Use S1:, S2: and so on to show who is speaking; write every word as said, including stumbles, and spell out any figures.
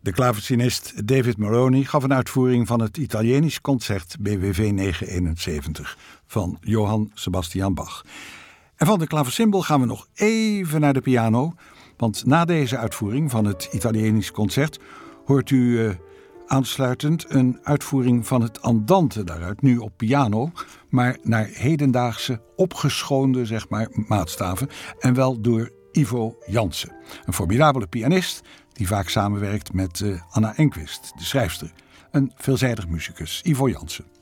S1: De klavecinist David Moroni gaf een uitvoering van het Italienisch concert B W V negenhonderdeenenzeventig van Johann Sebastian Bach. En van de klaversymbol gaan we nog even naar de piano, want na deze uitvoering van het Italienisch concert hoort u uh, aansluitend een uitvoering van het Andante daaruit, nu op piano, maar naar hedendaagse, opgeschoonde zeg maar, maatstaven en wel door Ivo Jansen, een formidabele pianist die vaak samenwerkt met uh, Anna Enquist, de schrijfster. Een veelzijdig muzikus, Ivo Jansen.